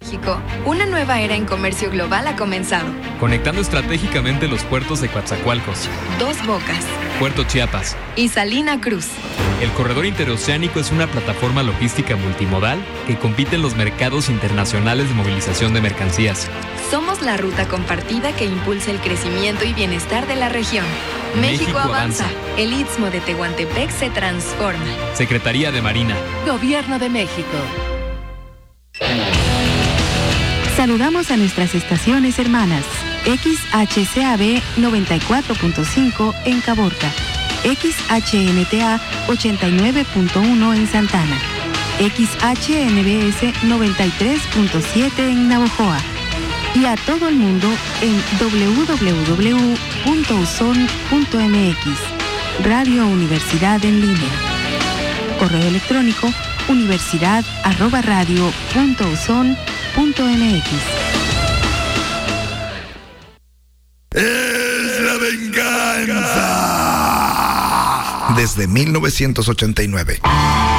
México, una nueva era en comercio global ha comenzado. Conectando estratégicamente los puertos de Coatzacoalcos, Dos Bocas, Puerto Chiapas y Salina Cruz. El corredor interoceánico es una plataforma logística multimodal que compite en los mercados internacionales de movilización de mercancías. Somos la ruta compartida que impulsa el crecimiento y bienestar de la región. México avanza. El Istmo de Tehuantepec se transforma. Secretaría de Marina. Gobierno de México. Saludamos a nuestras estaciones hermanas. XHCAB 94.5 en Caborca. XHNTA 89.1 en Santana. XHNBS 93.7 en Navojoa. Y a todo el mundo en www.uson.mx. Radio Universidad en línea. Correo electrónico universidad@radio.uson.mx. ¡Es la venganza! Desde 1989.